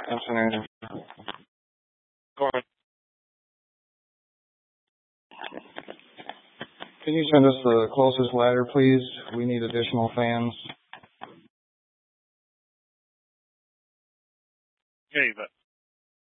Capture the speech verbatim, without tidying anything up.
Afternoon. Go ahead. Can you send us the closest ladder, please? We need additional fans. Okay, but